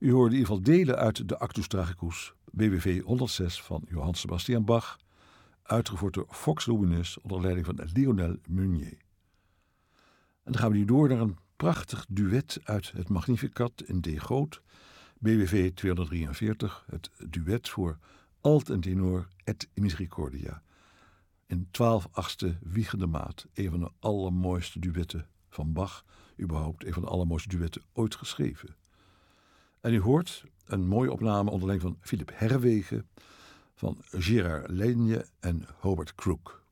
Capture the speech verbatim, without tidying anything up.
U hoorde in ieder geval delen uit de Actus Tragicus B W V honderdzes van Johann Sebastian Bach, uitgevoerd door Vox Luminis onder leiding van Lionel Meunier. En dan gaan we nu door naar een prachtig duet uit het Magnificat in D groot, B W V tweehonderddrieënveertig, het duet voor alt en tenor et misericordia. In twaalf achtste wiegende maat, een van de allermooiste duetten van Bach, überhaupt een van de allermooiste duetten ooit geschreven. En u hoort een mooie opname onder leiding van Philip Herwegen, van Gerard Leigne en Hobart Crook.